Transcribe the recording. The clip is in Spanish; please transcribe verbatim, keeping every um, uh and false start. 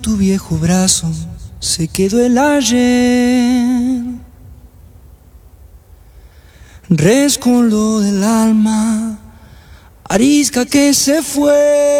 Tu viejo brazo se quedó el ayer, rescoldo del alma, arisca que se fue.